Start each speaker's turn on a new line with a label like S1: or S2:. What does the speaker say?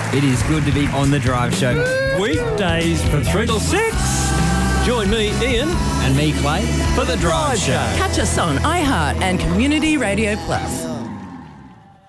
S1: It is good to be on The Drive Show.
S2: Weekdays from 3 till 6. Join me, Ian.
S1: And me, Clay,
S2: For The Drive Show.
S3: Catch us on iHeart and Community Radio Plus.